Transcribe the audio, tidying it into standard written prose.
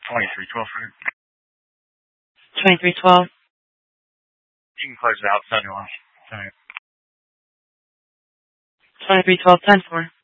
2312 for it. 2312. You can close it out, Sunny Wash. Sorry. 2312, 10-4.